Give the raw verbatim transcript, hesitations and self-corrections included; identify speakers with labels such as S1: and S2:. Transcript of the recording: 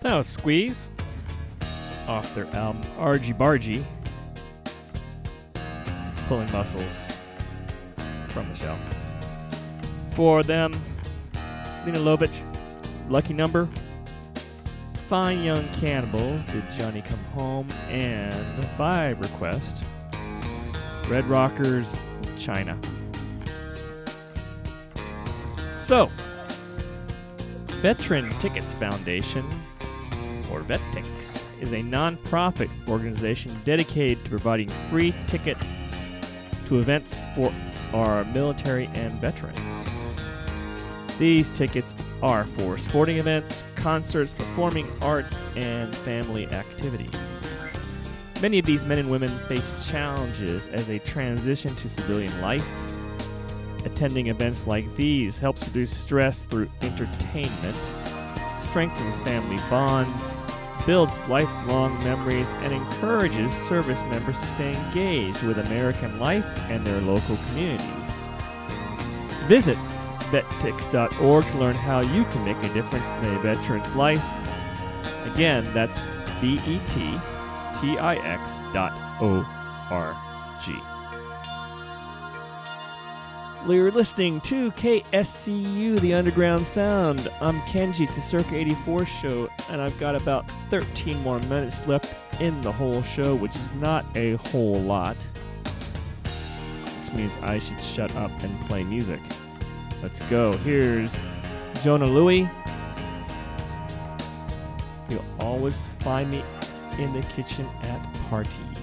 S1: That was Squeeze off their album Argy Bargy, pulling muscles from the shell. For them, Lena Lovitch, Lucky Number, Fine Young Cannibals, Did Johnny Come Home, and by request, Red Rockers, China. So, Veteran Tickets Foundation, or VetTix, is a non-profit organization dedicated to providing free tickets to events for our military and veterans. These tickets are for sporting events, concerts, performing arts, and family activities. Many of these men and women face challenges as they transition to civilian life. Attending events like these helps reduce stress through entertainment, strengthens family bonds, builds lifelong memories, and encourages service members to stay engaged with American life and their local communities. Visit vet tix dot org to learn how you can make a difference in a veteran's life. Again, that's V E T T I X dot O R G. You're listening to K S C U, The Underground Sound. I'm Kenji. It's the Circa eighty-four show, and I've got about thirteen more minutes left in the whole show, which is not a whole lot. Which means I should shut up and play music. Let's go. Here's Jonah Louie. You'll always find me in the kitchen at parties.